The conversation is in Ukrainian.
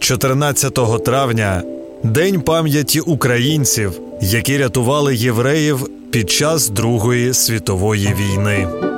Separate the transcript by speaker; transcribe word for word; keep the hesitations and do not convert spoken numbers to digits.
Speaker 1: чотирнадцятого травня – День пам'яті українців, які рятували євреїв під час Другої світової війни.